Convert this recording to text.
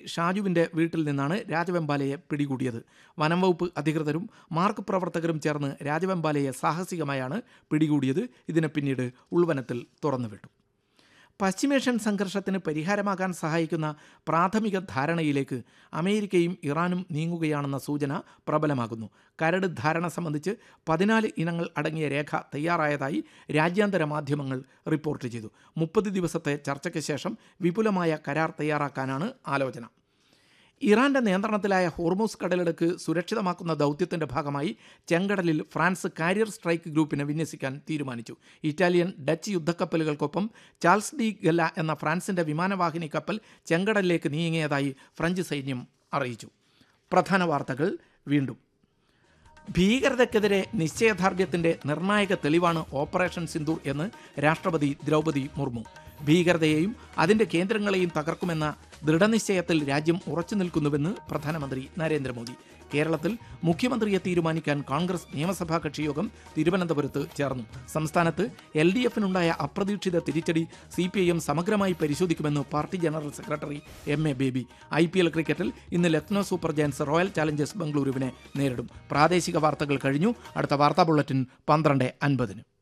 ഷാജുവിൻ്റെ വീട്ടിൽ നിന്നാണ് രാജവെമ്പാലയെ പിടികൂടിയത്. വനം വകുപ്പ് അധികൃതരും മാർക്ക് പ്രവർത്തകരും ചേർന്ന് രാജവെമ്പാലയെ സാഹസികമായാണ് പിടികൂടിയത്. ഇതിനെ പിന്നീട് ഉൾവനത്തിൽ തുറന്നുവിട്ടു. പശ്ചിമേഷ്യൻ സംഘർഷത്തിന് പരിഹാരമാകാൻ സഹായിക്കുന്ന പ്രാഥമിക ധാരണയിലേക്ക് അമേരിക്കയും ഇറാനും നീങ്ങുകയാണെന്ന സൂചന പ്രബലമാകുന്നു. കരട് ധാരണ സംബന്ധിച്ച് 14 ഇനങ്ങൾ അടങ്ങിയ രേഖ തയ്യാറായതായി രാജ്യാന്തര മാധ്യമങ്ങൾ റിപ്പോർട്ട് ചെയ്തു. 30 ദിവസത്തെ ചർച്ചയ്ക്ക് ശേഷം വിപുലമായ കരാർ തയ്യാറാക്കാനാണ് ആലോചന. ഇറാന്റെ നിയന്ത്രണത്തിലായ ഹോർമൂസ് കടലിടുക്ക് സുരക്ഷിതമാക്കുന്ന ദൗത്യത്തിന്റെ ഭാഗമായി ചെങ്കടലിൽ ഫ്രാൻസ് കാരിയർ സ്ട്രൈക്ക് ഗ്രൂപ്പിനെ വിന്യസിക്കാൻ തീരുമാനിച്ചു. Italian, Dutch യുദ്ധക്കപ്പലുകൾക്കൊപ്പം Charles De Galla എന്ന ഫ്രാൻസിന്റെ വിമാനവാഹിനി കപ്പൽ ചെങ്കടലിലേക്ക് നീങ്ങിയതായി ഫ്രഞ്ച് സൈന്യം അറിയിച്ചു. പ്രധാന വാർത്തകൾ വീണ്ടും. ഭീകരതയ്ക്കെതിരെ നിശ്ചയദാർഢ്യത്തിന്റെ നിർണായക തെളിവാണ് ഓപ്പറേഷൻ സിന്ദൂർ എന്ന് രാഷ്ട്രപതി ദ്രൗപദി മുർമു. ഭീകരതയെയും അതിന്റെ കേന്ദ്രങ്ങളെയും തകർക്കുമെന്ന ദൃഢനിശ്ചയത്തിൽ രാജ്യം ഉറച്ചു നിൽക്കുന്നുവെന്ന് പ്രധാനമന്ത്രി നരേന്ദ്രമോദി. കേരളത്തിൽ മുഖ്യമന്ത്രിയെ തീരുമാനിക്കാൻ കോൺഗ്രസ് നിയമസഭാ കക്ഷിയോഗം തിരുവനന്തപുരത്ത് ചേർന്നു. സംസ്ഥാനത്ത് LDFനുണ്ടായ അപ്രതീക്ഷിത തിരിച്ചടി CPIM സമഗ്രമായി പരിശോധിക്കുമെന്ന് party general secretary MA baby. IPL ക്രിക്കറ്റിൽ ഇന്ന് Lucknow super giants royal challengers ബംഗളൂരുവിനെ നേരിടും. പ്രാദേശിക വാർത്തകൾ കഴിഞ്ഞു. അടുത്ത വാർത്താ ബുള്ളറ്റിൻ 12:50.